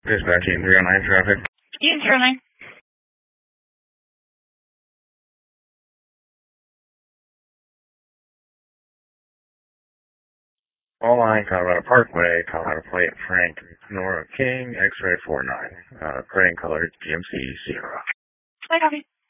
Dispatch 309 traffic. 309. All line, Colorado Parkway, Colorado Plate, Frank, Nora King, X-ray 49. Gray and colored, GMC Sierra. I copy.